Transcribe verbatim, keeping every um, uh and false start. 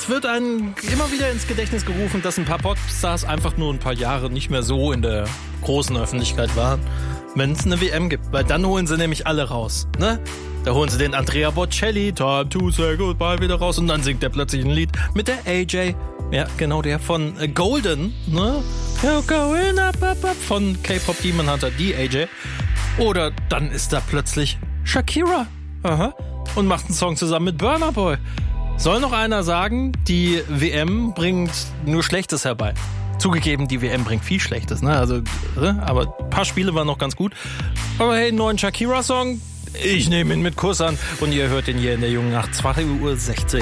es wird einem immer wieder ins Gedächtnis gerufen, dass ein paar Popstars einfach nur ein paar Jahre nicht mehr so in der großen Öffentlichkeit waren, wenn es eine W M gibt. Weil dann holen sie nämlich alle raus, ne? Da holen sie den Andrea Bocelli, Time to Say Goodbye, wieder raus und dann singt er plötzlich ein Lied mit der A J. Ja, genau, der von äh, Golden, ne? You're going up, up, up von K-Pop Demon Hunter, die A J. Oder dann ist da plötzlich Shakira. Aha. Und macht einen Song zusammen mit Burna Boy. Soll noch einer sagen, die W M bringt nur Schlechtes herbei. Zugegeben, die W M bringt viel Schlechtes, ne? Also, aber ein paar Spiele waren noch ganz gut. Aber hey, einen neuen Shakira-Song, ich nehme ihn mit Kuss an. Und ihr hört ihn hier in der jungen Nacht, zwei Uhr sechzehn.